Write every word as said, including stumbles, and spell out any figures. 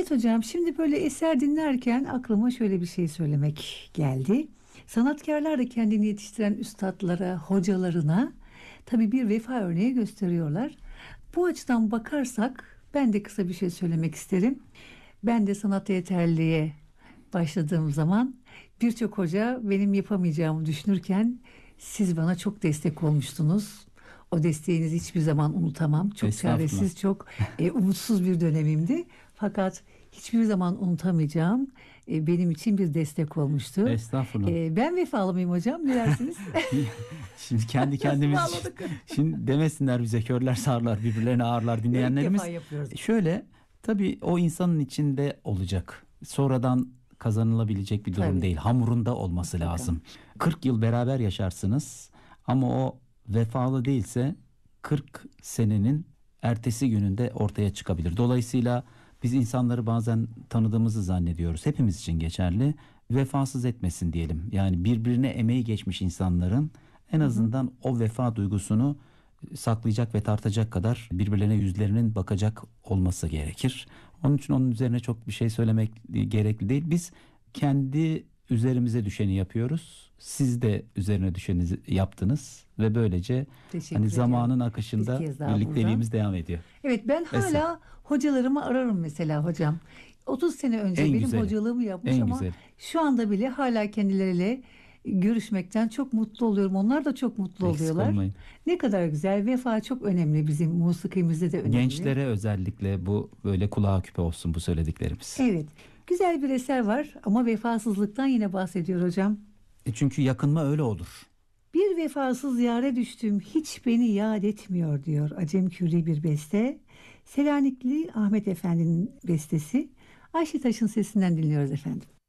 Evet hocam, şimdi böyle eser dinlerken aklıma şöyle bir şey söylemek geldi. Sanatkarlar da kendini yetiştiren üstadlara, hocalarına tabii bir vefa örneği gösteriyorlar. Bu açıdan bakarsak ben de kısa bir şey söylemek isterim. Ben de sanat yeterliğe başladığım zaman birçok hoca benim yapamayacağımı düşünürken siz bana çok destek olmuştunuz. O desteğinizi hiçbir zaman unutamam. Çok Estağfurullah. çaresiz, çok e, umutsuz bir dönemimdi. Fakat hiçbir zaman unutamayacağım. E, benim için bir destek olmuştu. Estağfurullah. E, ben vefalı mıyım hocam? Ne dersiniz? Şimdi kendi Nasıl kendimiz için- bağladık? şimdi demesinler bize körler sağırlar birbirlerine ağırlar İlk dinleyenlerimiz. defa yapıyoruz. Şöyle tabii o insanın içinde olacak. Sonradan kazanılabilecek bir durum Tabii. değil. Hamurunda olması Mutlaka. lazım. kırk yıl beraber yaşarsınız ama o vefalı değilse kırk senenin ertesi gününde ortaya çıkabilir. Dolayısıyla biz insanları bazen tanıdığımızı zannediyoruz. Hepimiz için geçerli. Vefasız etmesin diyelim. Yani birbirine emeği geçmiş insanların en azından o vefa duygusunu saklayacak ve tartacak kadar birbirlerine yüzlerinin bakacak olması gerekir. Onun için onun üzerine çok bir şey söylemek gerekli değil. Biz kendi üzerimize düşeni yapıyoruz. Siz de üzerine düşeni yaptınız ve böylece Teşekkür hani ediyorum. zamanın Bir akışında kez daha birlikteliğimiz devam ediyor. Evet, ben hala Mesela. hocalarımı ararım mesela hocam. otuz sene önce En benim güzeli. hocalığımı yapmış En ama güzeli. şu anda bile hala kendileriyle görüşmekten çok mutlu oluyorum. Onlar da çok mutlu Eksik oluyorlar. olmayın. Ne kadar güzel. Vefa çok önemli, bizim musikimizde de önemli. Gençlere özellikle bu böyle kulağa küpe olsun bu söylediklerimiz. Evet. Güzel bir eser var ama vefasızlıktan yine bahsediyor hocam. E çünkü yakınma öyle olur. Bir vefasız yâre düştüm, hiç beni yad etmiyor diyor Acem Kürdi bir beste. Selanikli Ahmet Efendi'nin bestesi. Ayşe Taş'ın sesinden dinliyoruz efendim.